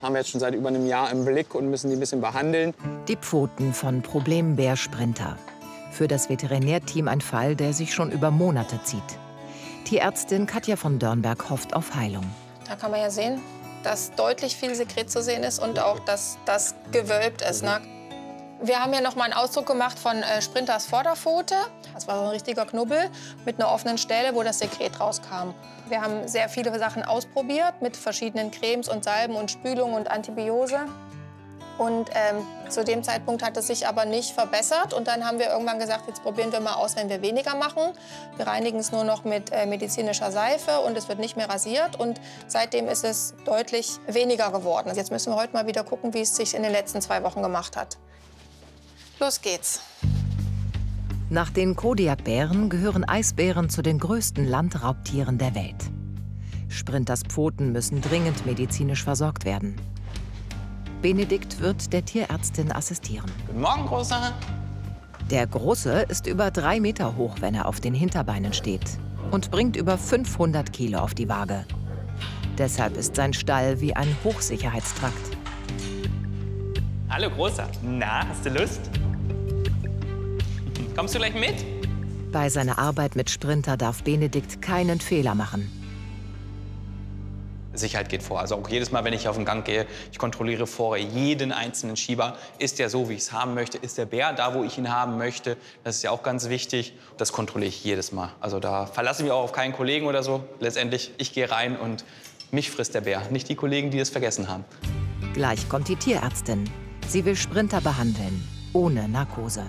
Haben wir jetzt schon seit über einem Jahr im Blick und müssen die ein bisschen behandeln. Die Pfoten von Problembär Sprinter. Für das Veterinärteam ein Fall, der sich schon über Monate zieht. Tierärztin Katja von Dörnberg hofft auf Heilung. Da kann man ja sehen, dass deutlich viel Sekret zu sehen ist und auch, dass das gewölbt ist. Ne? Wir haben ja noch mal einen Ausdruck gemacht von Sprinters Vorderpfote. Das war so ein richtiger Knubbel mit einer offenen Stelle, wo das Sekret rauskam. Wir haben sehr viele Sachen ausprobiert mit verschiedenen Cremes und Salben und Spülung und Antibiose. Und zu dem Zeitpunkt hat es sich aber nicht verbessert. Und dann haben wir irgendwann gesagt, jetzt probieren wir mal aus, wenn wir weniger machen. Wir reinigen es nur noch mit medizinischer Seife und es wird nicht mehr rasiert. Und seitdem ist es deutlich weniger geworden. Jetzt müssen wir heute mal wieder gucken, wie es sich in den letzten 2 Wochen gemacht hat. Los geht's. Nach den Kodiakbären gehören Eisbären zu den größten Landraubtieren der Welt. Sprinters Pfoten müssen dringend medizinisch versorgt werden. Benedikt wird der Tierärztin assistieren. Guten Morgen, Großer. Der Große ist über 3 Meter hoch, wenn er auf den Hinterbeinen steht. Und bringt über 500 Kilo auf die Waage. Deshalb ist sein Stall wie ein Hochsicherheitstrakt. Hallo, Großer. Na, hast du Lust? Kommst du gleich mit? Bei seiner Arbeit mit Sprinter darf Benedikt keinen Fehler machen. Sicherheit geht vor. Also auch jedes Mal, wenn ich auf den Gang gehe, ich kontrolliere vorher jeden einzelnen Schieber. Ist der so, wie ich es haben möchte? Ist der Bär da, wo ich ihn haben möchte? Das ist ja auch ganz wichtig. Das kontrolliere ich jedes Mal. Also da verlasse ich mich auch auf keinen Kollegen oder so. Letztendlich, ich gehe rein und mich frisst der Bär, nicht die Kollegen, die es vergessen haben. Gleich kommt die Tierärztin. Sie will Sprinter behandeln, ohne Narkose.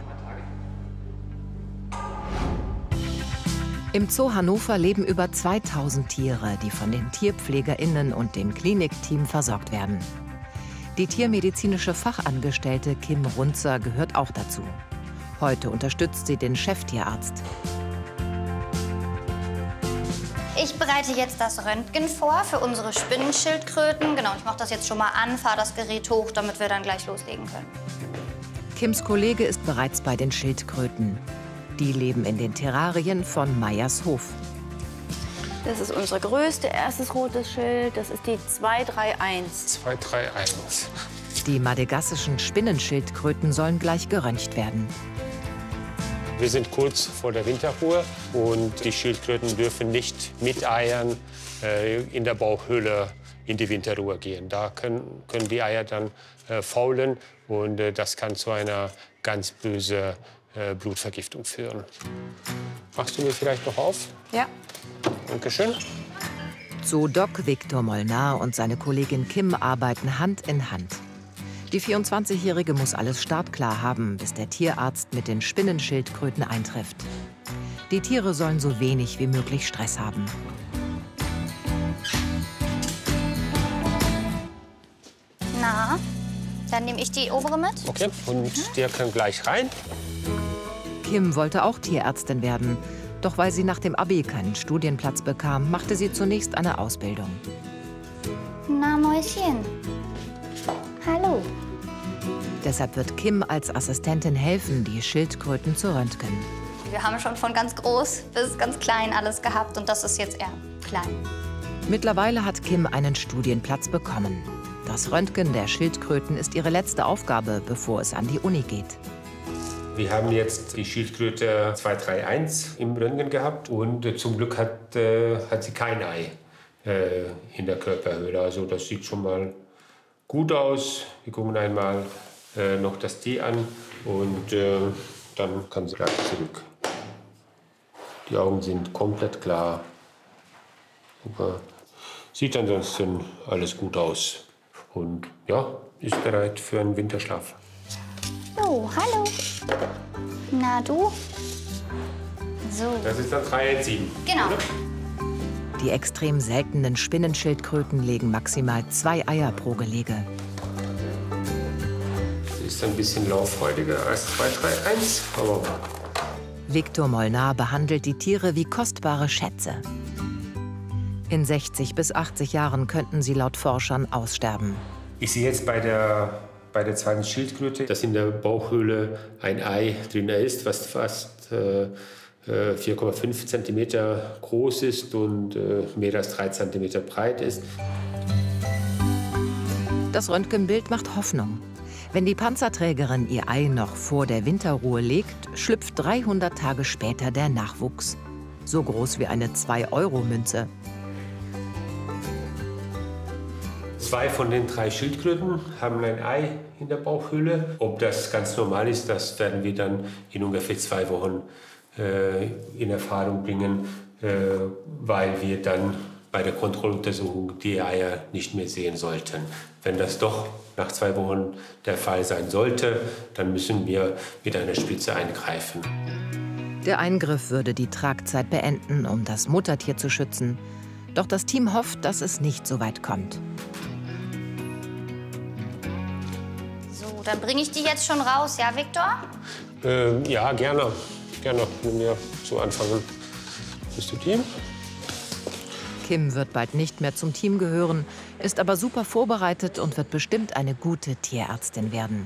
Im Zoo Hannover leben über 2000 Tiere, die von den TierpflegerInnen und dem Klinikteam versorgt werden. Die tiermedizinische Fachangestellte Kim Runzer gehört auch dazu. Heute unterstützt sie den Cheftierarzt. Ich bereite jetzt das Röntgen vor für unsere Spinnenschildkröten. Genau, ich mache das jetzt schon mal an, fahre das Gerät hoch, damit wir dann gleich loslegen können. Kims Kollege ist bereits bei den Schildkröten. Die leben in den Terrarien von Meyers Hof. Das ist unser größte erstes rotes Schild. Das ist die 231. 231. Die madagassischen Spinnenschildkröten sollen gleich geröntgt werden. Wir sind kurz vor der Winterruhe und die Schildkröten dürfen nicht mit Eiern in der Bauchhöhle in die Winterruhe gehen. Da können die Eier dann faulen und das kann zu einer ganz bösen Blutvergiftung führen. Machst du mir vielleicht noch auf? Ja. Dankeschön. Zoo-Doc Viktor Molnar und seine Kollegin Kim arbeiten Hand in Hand. Die 24-Jährige muss alles startklar haben, bis der Tierarzt mit den Spinnenschildkröten eintrifft. Die Tiere sollen so wenig wie möglich Stress haben. Na, dann nehme ich die obere mit. Okay, und der kann gleich rein. Kim wollte auch Tierärztin werden. Doch weil sie nach dem Abi keinen Studienplatz bekam, machte sie zunächst eine Ausbildung. Na, Mäuschen. Hallo. Deshalb wird Kim als Assistentin helfen, die Schildkröten zu röntgen. Wir haben schon von ganz groß bis ganz klein alles gehabt und das ist jetzt eher klein. Mittlerweile hat Kim einen Studienplatz bekommen. Das Röntgen der Schildkröten ist ihre letzte Aufgabe, bevor es an die Uni geht. Wir haben jetzt die Schildkröte 231 im Röntgen gehabt und zum Glück hat sie kein Ei in der Körperhöhle. Also das sieht schon mal gut aus. Wir gucken einmal noch das T an und dann kann sie gleich zurück. Die Augen sind komplett klar. Super. Sieht ansonsten alles gut aus. Und ja, ist bereit für einen Winterschlaf. Oh, hallo. Na, du? So. Das ist dann 317. Genau. Oder? Die extrem seltenen Spinnenschildkröten legen maximal 2 Eier pro Gelege. Sie ist ein bisschen lauffreudiger als 231, aber Viktor Molnar behandelt die Tiere wie kostbare Schätze. In 60 bis 80 Jahren könnten sie laut Forschern aussterben. ich sehe jetzt bei der zweiten Schildkröte, dass in der Bauchhöhle ein Ei drin ist, was fast 4,5 cm groß ist und mehr als 3 cm breit ist. Das Röntgenbild macht Hoffnung. Wenn die Panzerträgerin ihr Ei noch vor der Winterruhe legt, schlüpft 300 Tage später der Nachwuchs. So groß wie eine 2-Euro-Münze. 2 von den 3 Schildkröten haben ein Ei in der Bauchhöhle. Ob das ganz normal ist, das werden wir dann in ungefähr 2 Wochen in Erfahrung bringen, weil wir dann bei der Kontrolluntersuchung die Eier nicht mehr sehen sollten. Wenn das doch nach 2 Wochen der Fall sein sollte, dann müssen wir mit einer Spritze eingreifen. Der Eingriff würde die Tragzeit beenden, um das Muttertier zu schützen. Doch das Team hofft, dass es nicht so weit kommt. So, dann bringe ich die jetzt schon raus, ja, Viktor? Ja, gerne. Gerne. Wenn wir so anfangen. Bist du Team? Kim wird bald nicht mehr zum Team gehören, ist aber super vorbereitet und wird bestimmt eine gute Tierärztin werden.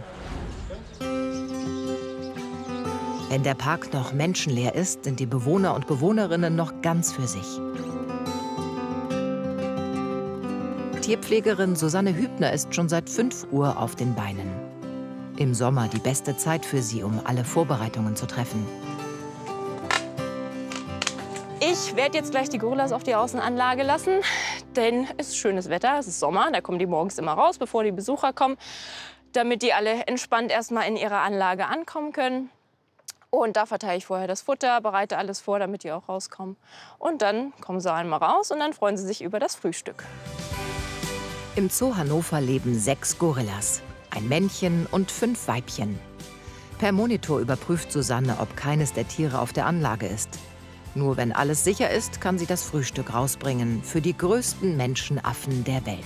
Wenn der Park noch menschenleer ist, sind die Bewohner und Bewohnerinnen noch ganz für sich. Tierpflegerin Susanne Hübner ist schon seit 5 Uhr auf den Beinen. Im Sommer die beste Zeit für sie, um alle Vorbereitungen zu treffen. Ich werde jetzt gleich die Gorillas auf die Außenanlage lassen, denn es ist schönes Wetter, es ist Sommer, da kommen die morgens immer raus, bevor die Besucher kommen, damit die alle entspannt erstmal in ihrer Anlage ankommen können. Und da verteile ich vorher das Futter, bereite alles vor, damit die auch rauskommen. Und dann kommen sie einmal raus und dann freuen sie sich über das Frühstück. Im Zoo Hannover leben 6 Gorillas, ein Männchen und 5 Weibchen. Per Monitor überprüft Susanne, ob keines der Tiere auf der Anlage ist. Nur wenn alles sicher ist, kann sie das Frühstück rausbringen für die größten Menschenaffen der Welt.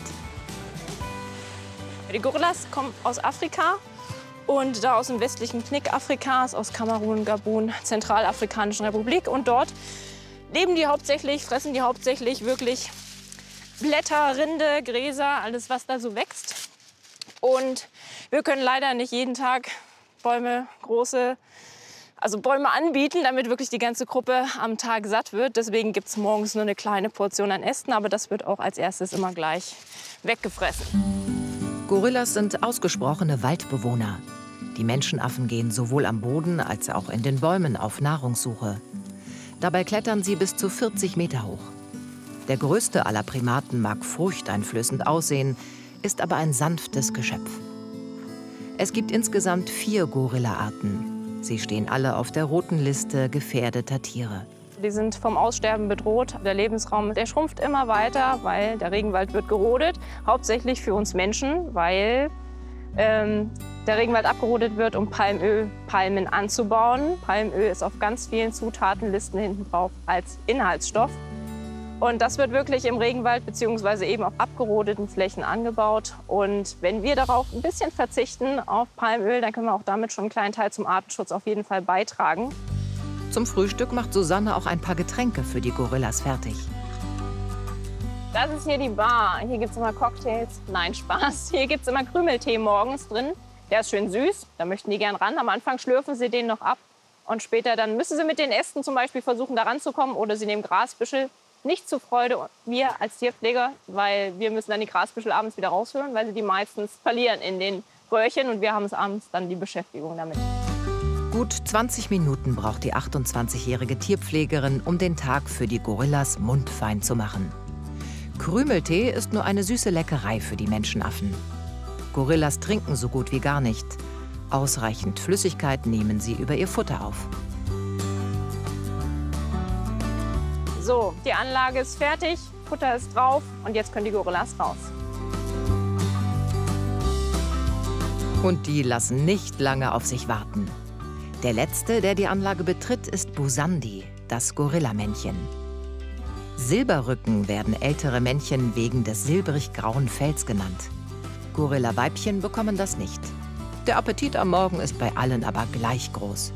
Die Gorillas kommen aus Afrika und da aus dem westlichen Knick Afrikas, aus Kamerun, Gabun, Zentralafrikanischen Republik. Und dort leben die hauptsächlich, fressen die hauptsächlich wirklich Blätter, Rinde, Gräser, alles was da so wächst. Und wir können leider nicht jeden Tag Bäume anbieten, damit wirklich die ganze Gruppe am Tag satt wird. Deswegen gibt es morgens nur eine kleine Portion an Ästen, aber das wird auch als erstes immer gleich weggefressen. Gorillas sind ausgesprochene Waldbewohner. Die Menschenaffen gehen sowohl am Boden als auch in den Bäumen auf Nahrungssuche. Dabei klettern sie bis zu 40 Meter hoch. Der größte aller Primaten mag furchteinflößend aussehen, ist aber ein sanftes Geschöpf. Es gibt insgesamt 4 Gorilla-Arten. Sie stehen alle auf der roten Liste gefährdeter Tiere. Die sind vom Aussterben bedroht. Der Lebensraum, der schrumpft immer weiter, weil der Regenwald wird gerodet. Hauptsächlich für uns Menschen, weil der Regenwald abgerodet wird, um Palmen anzubauen. Palmöl ist auf ganz vielen Zutatenlisten hinten drauf als Inhaltsstoff. Und das wird wirklich im Regenwald bzw. eben auf abgerodeten Flächen angebaut. Und wenn wir darauf ein bisschen verzichten auf Palmöl, dann können wir auch damit schon einen kleinen Teil zum Artenschutz auf jeden Fall beitragen. Zum Frühstück macht Susanne auch ein paar Getränke für die Gorillas fertig. Das ist hier die Bar. Hier gibt es immer Cocktails. Nein, Spaß. Hier gibt es immer Krümeltee morgens drin. Der ist schön süß, da möchten die gern ran. Am Anfang schlürfen sie den noch ab. Und später dann müssen sie mit den Ästen zum Beispiel versuchen, da ranzukommen. Oder sie nehmen Grasbüschel. Nicht zur Freude wir als Tierpfleger, weil wir müssen dann die Grasbüschel abends wieder rausholen, weil sie die meistens verlieren in den Röhrchen. Und wir haben es abends dann die Beschäftigung damit. Gut 20 Minuten braucht die 28-jährige Tierpflegerin, um den Tag für die Gorillas mundfein zu machen. Krümeltee ist nur eine süße Leckerei für die Menschenaffen. Gorillas trinken so gut wie gar nicht. Ausreichend Flüssigkeit nehmen sie über ihr Futter auf. So, die Anlage ist fertig, Futter ist drauf und jetzt können die Gorillas raus. Und die lassen nicht lange auf sich warten. Der letzte, der die Anlage betritt, ist Busandi, das Gorillamännchen. Silberrücken werden ältere Männchen wegen des silbrig-grauen Fells genannt. Gorilla-Weibchen bekommen das nicht. Der Appetit am Morgen ist bei allen aber gleich groß.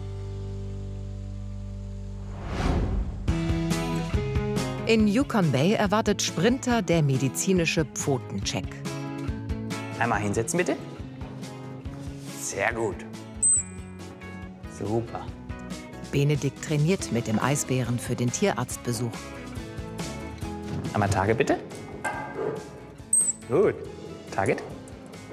In Yukon Bay erwartet Sprinter der medizinische Pfotencheck. Einmal hinsetzen, bitte. Sehr gut. Super. Benedikt trainiert mit dem Eisbären für den Tierarztbesuch. Einmal Target, bitte. Gut. Target.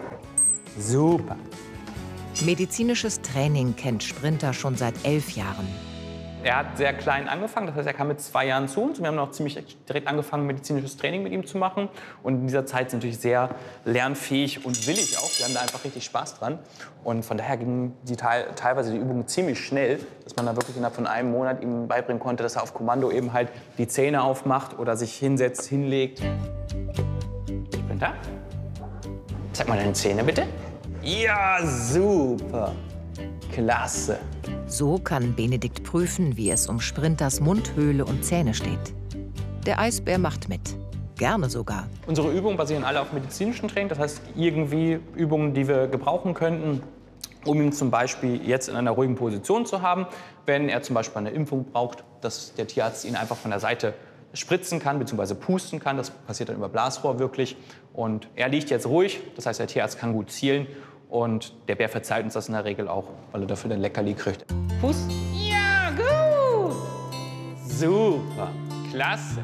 Super. Medizinisches Training kennt Sprinter schon seit 11 Jahren. Er hat sehr klein angefangen, das heißt, er kam mit 2 Jahren zu uns. Wir haben auch ziemlich direkt angefangen, medizinisches Training mit ihm zu machen. Und in dieser Zeit ist er natürlich sehr lernfähig und willig auch. Wir haben da einfach richtig Spaß dran. Und von daher gingen teilweise die Übungen ziemlich schnell, dass man da wirklich innerhalb von einem Monat ihm beibringen konnte, dass er auf Kommando eben halt die Zähne aufmacht oder sich hinsetzt, hinlegt. Sprinter, zeig mal deine Zähne bitte. Ja, super. Klasse. So kann Benedikt prüfen, wie es um Sprinters Mundhöhle und Zähne steht. Der Eisbär macht mit. Gerne sogar. Unsere Übungen basieren alle auf medizinischem Training. Das heißt, irgendwie Übungen, die wir gebrauchen könnten, um ihn zum Beispiel jetzt in einer ruhigen Position zu haben. Wenn er zum Beispiel eine Impfung braucht, dass der Tierarzt ihn einfach von der Seite spritzen kann bzw. pusten kann. Das passiert dann über Blasrohr wirklich. Und er liegt jetzt ruhig. Das heißt, der Tierarzt kann gut zielen. Und der Bär verzeiht uns das in der Regel auch, weil er dafür den Leckerli kriegt. Fuß. Ja, gut. Super. Klasse.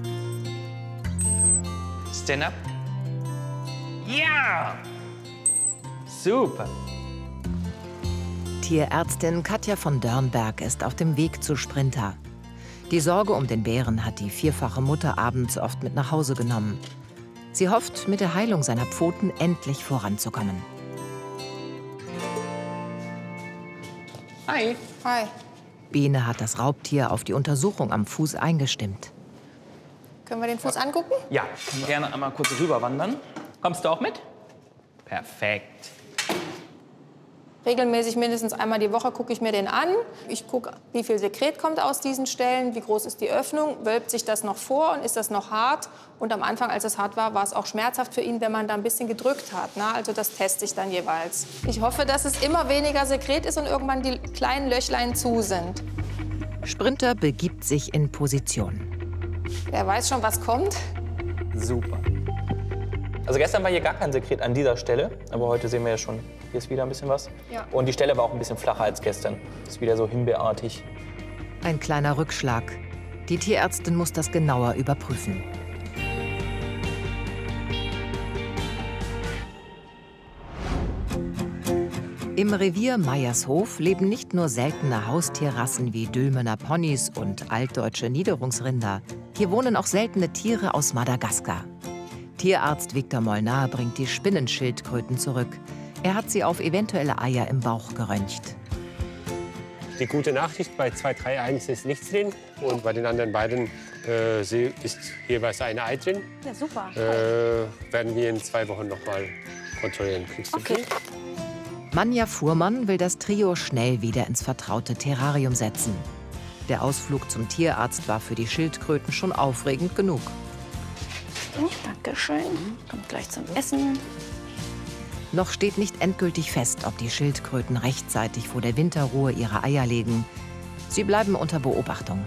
Stand up. Ja. Super. Tierärztin Katja von Dörnberg ist auf dem Weg zu Sprinter. Die Sorge um den Bären hat die 4-fache Mutter abends oft mit nach Hause genommen. Sie hofft, mit der Heilung seiner Pfoten endlich voranzukommen. Hi. Hi. Bene hat das Raubtier auf die Untersuchung am Fuß eingestimmt. Können wir den Fuß angucken? Ja, gerne einmal kurz rüberwandern. Kommst du auch mit? Perfekt. Regelmäßig mindestens einmal die Woche gucke ich mir den an. Ich gucke, wie viel Sekret kommt aus diesen Stellen, wie groß ist die Öffnung, wölbt sich das noch vor und ist das noch hart. Und am Anfang, als es hart war, war es auch schmerzhaft für ihn, wenn man da ein bisschen gedrückt hat. Ne? Also das teste ich dann jeweils. Ich hoffe, dass es immer weniger Sekret ist und irgendwann die kleinen Löchlein zu sind. Sprinter begibt sich in Position. Er weiß schon, was kommt. Super. Also gestern war hier gar kein Sekret an dieser Stelle, aber heute sehen wir ja schon, hier ist wieder ein bisschen was. Ja. Und die Stelle war auch ein bisschen flacher als gestern. Ist wieder so himbeerartig. Ein kleiner Rückschlag. Die Tierärztin muss das genauer überprüfen. Im Revier Meiershof leben nicht nur seltene Haustierrassen wie Dülmener Ponys und altdeutsche Niederungsrinder. Hier wohnen auch seltene Tiere aus Madagaskar. Tierarzt Viktor Molnar bringt die Spinnenschildkröten zurück. Er hat sie auf eventuelle Eier im Bauch geröntgt. Die gute Nachricht, bei 231 ist nichts drin und bei den anderen beiden ist jeweils ein Ei drin. Ja, super. Werden wir in 2 Wochen noch mal kontrollieren. Kriegst du Okay. Manja Fuhrmann will das Trio schnell wieder ins vertraute Terrarium setzen. Der Ausflug zum Tierarzt war für die Schildkröten schon aufregend genug. Dankeschön. Kommt gleich zum Essen. Noch steht nicht endgültig fest, ob die Schildkröten rechtzeitig vor der Winterruhe ihre Eier legen. Sie bleiben unter Beobachtung.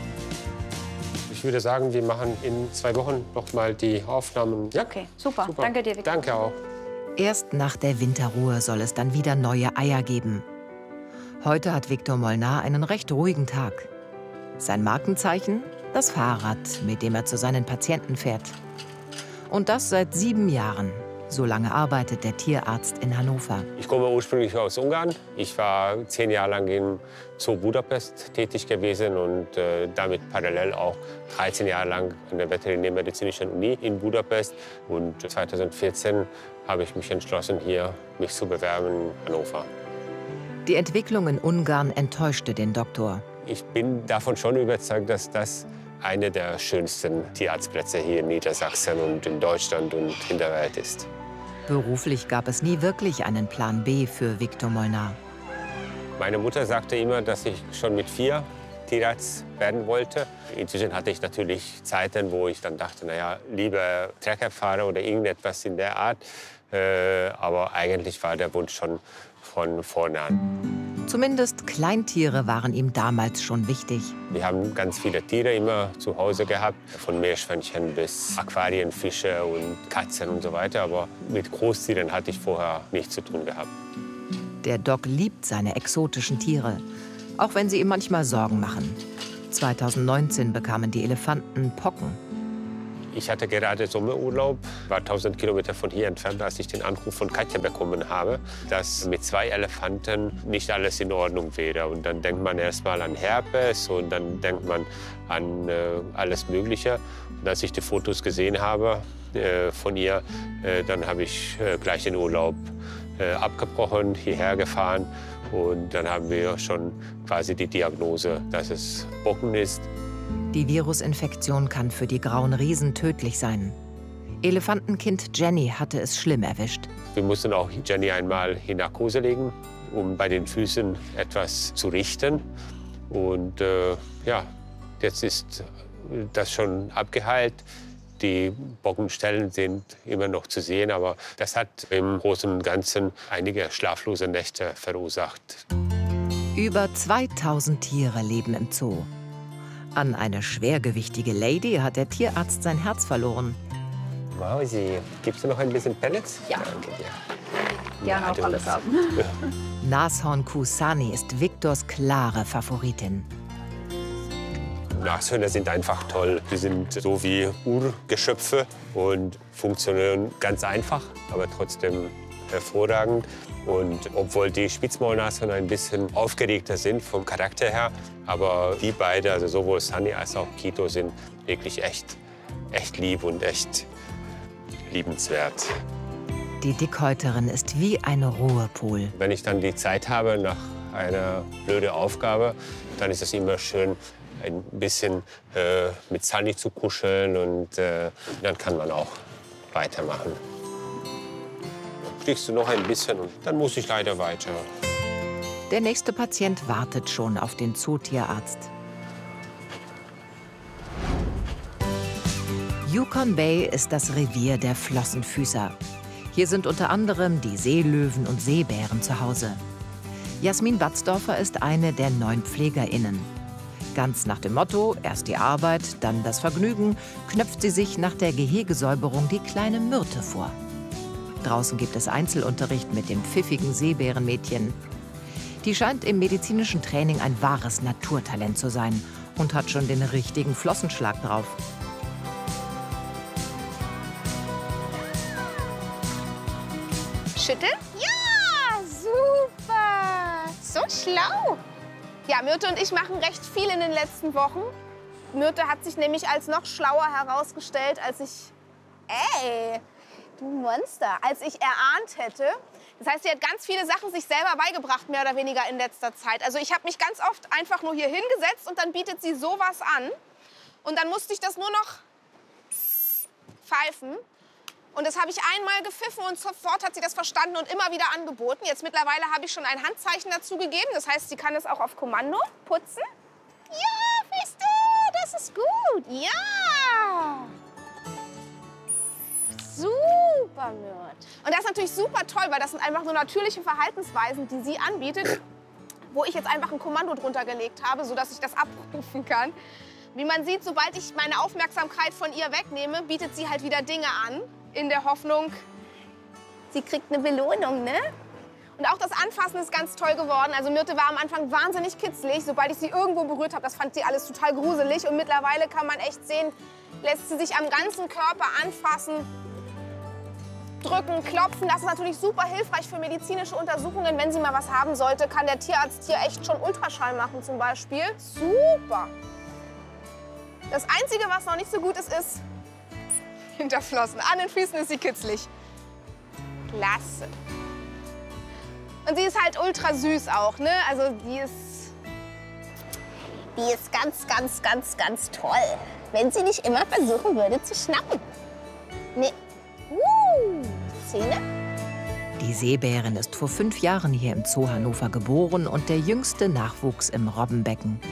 Ich würde sagen, wir machen in 2 Wochen noch mal die Aufnahmen. Ja? Okay, super. Danke dir, Viktor. Danke auch. Erst nach der Winterruhe soll es dann wieder neue Eier geben. Heute hat Viktor Molnar einen recht ruhigen Tag. Sein Markenzeichen? Das Fahrrad, mit dem er zu seinen Patienten fährt. Und das seit 7 Jahren. So lange arbeitet der Tierarzt in Hannover. Ich komme ursprünglich aus Ungarn. Ich war 10 Jahre lang im Zoo Budapest tätig gewesen und damit parallel auch 13 Jahre lang an der Veterinärmedizinischen Uni in Budapest. Und 2014 habe ich mich entschlossen, hier mich zu bewerben in Hannover. Die Entwicklung in Ungarn enttäuschte den Doktor. Ich bin davon schon überzeugt, dass das eine der schönsten Tierarztplätze hier in Niedersachsen und in Deutschland und in der Welt ist. Beruflich gab es nie wirklich einen Plan B für Viktor Molnar. Meine Mutter sagte immer, dass ich schon mit 4 Tierarzt werden wollte. Inzwischen hatte ich natürlich Zeiten, wo ich dann dachte, naja, lieber Treckerfahrer oder irgendetwas in der Art. Aber eigentlich war der Wunsch schon von vorne an. Zumindest Kleintiere waren ihm damals schon wichtig. Wir haben ganz viele Tiere immer zu Hause gehabt, von Meerschweinchen bis Aquarienfische und Katzen und so weiter. Aber mit Großtieren hatte ich vorher nichts zu tun gehabt. Der Doc liebt seine exotischen Tiere, auch wenn sie ihm manchmal Sorgen machen. 2019 bekamen die Elefanten Pocken. Ich hatte gerade Sommerurlaub, war 1000 Kilometer von hier entfernt, als ich den Anruf von Katja bekommen habe, dass mit 2 Elefanten nicht alles in Ordnung wäre. Und dann denkt man erst mal an Herpes und dann denkt man an alles Mögliche. Und als ich die Fotos gesehen habe von ihr, dann habe ich gleich den Urlaub abgebrochen, hierher gefahren. Und dann haben wir schon quasi die Diagnose, dass es Bocken ist. Die Virusinfektion kann für die grauen Riesen tödlich sein. Elefantenkind Jenny hatte es schlimm erwischt. Wir mussten auch Jenny einmal in Narkose legen, um bei den Füßen etwas zu richten. Und ja, jetzt ist das schon abgeheilt. Die Bockenstellen sind immer noch zu sehen, aber das hat im Großen und Ganzen einige schlaflose Nächte verursacht. Über 2000 Tiere leben im Zoo. An eine schwergewichtige Lady hat der Tierarzt sein Herz verloren. Mausi, gibst du noch ein bisschen Pellets? Ja. Danke dir. Gerne auch alles haben. Nashornkuh Sunny ist Victors klare Favoritin. Nashörner sind einfach toll. Die sind so wie Urgeschöpfe und funktionieren ganz einfach, aber trotzdem hervorragend. Und obwohl die Spitzmaulnashörner ein bisschen aufgeregter sind vom Charakter her, aber die beiden, also sowohl Sunny als auch Kito, sind wirklich echt lieb und echt liebenswert. Die Dickhäuterin ist wie ein Ruhepol. Wenn ich dann die Zeit habe nach einer blöden Aufgabe, dann ist es immer schön, ein bisschen mit Sunny zu kuscheln und dann kann man auch weitermachen. Kriegst du noch ein bisschen und dann muss ich leider weiter. Der nächste Patient wartet schon auf den Zootierarzt. Yukon Bay ist das Revier der Flossenfüßer. Hier sind unter anderem die Seelöwen und Seebären zu Hause. Jasmin Batzdorfer ist eine der 9 PflegerInnen. Ganz nach dem Motto, erst die Arbeit, dann das Vergnügen, knöpft sie sich nach der Gehegesäuberung die kleine Myrte vor. Draußen gibt es Einzelunterricht mit dem pfiffigen Seebärenmädchen. Die scheint im medizinischen Training ein wahres Naturtalent zu sein und hat schon den richtigen Flossenschlag drauf. Schütteln? Ja, super! So schlau! Ja, Myrte und ich machen recht viel in den letzten Wochen. Myrte hat sich nämlich als noch schlauer herausgestellt, als ich... Ey, du Monster! Als ich erahnt hätte. Das heißt, sie hat ganz viele Sachen sich selber beigebracht, mehr oder weniger in letzter Zeit. Also ich habe mich ganz oft einfach nur hier hingesetzt und dann bietet sie sowas an. Und dann musste ich das nur noch pfeifen. Und das habe ich einmal gepfiffen und sofort hat sie das verstanden und immer wieder angeboten. Jetzt mittlerweile habe ich schon ein Handzeichen dazu gegeben. Das heißt, sie kann es auch auf Kommando putzen. Ja, siehst du, das ist gut. Ja. Super, Myrte. Und das ist natürlich super toll, weil das sind einfach nur natürliche Verhaltensweisen, die sie anbietet, wo ich jetzt einfach ein Kommando drunter gelegt habe, sodass ich das abrufen kann. Wie man sieht, sobald ich meine Aufmerksamkeit von ihr wegnehme, bietet sie halt wieder Dinge an, in der Hoffnung, sie kriegt eine Belohnung, ne? Und auch das Anfassen ist ganz toll geworden. Also Myrte war am Anfang wahnsinnig kitzlig. Sobald ich sie irgendwo berührt habe, das fand sie alles total gruselig. Und mittlerweile kann man echt sehen, lässt sie sich am ganzen Körper anfassen, drücken, klopfen. Das ist natürlich super hilfreich für medizinische Untersuchungen. Wenn sie mal was haben sollte, kann der Tierarzt hier echt schon Ultraschall machen zum Beispiel. Super! Das Einzige, was noch nicht so gut ist, ist Hinterflossen. An den Füßen ist sie kitzlig. Klasse. Und sie ist halt ultra süß auch, ne? Also die ist ganz, ganz, ganz, ganz toll. Wenn sie nicht immer versuchen würde zu schnappen. Nee. Zähne? Die Seebärin ist vor 5 Jahren hier im Zoo Hannover geboren und der jüngste Nachwuchs im Robbenbecken.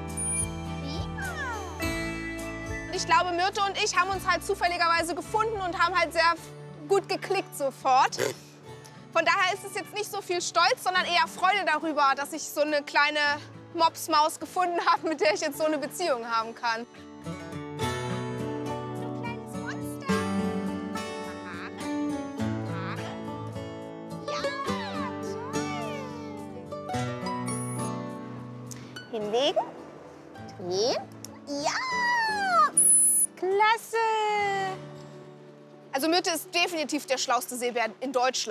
Ich glaube, Myrte und ich haben uns halt zufälligerweise gefunden und haben halt sehr gut geklickt sofort. Von daher ist es jetzt nicht so viel Stolz, sondern eher Freude darüber, dass ich so eine kleine Mopsmaus gefunden habe, mit der ich jetzt so eine Beziehung haben kann. Kleines Monster. Ja, toll. Hinlegen. Drehen. Ja. Klasse! Also Myrte ist definitiv der schlauste Seebär in Deutschland.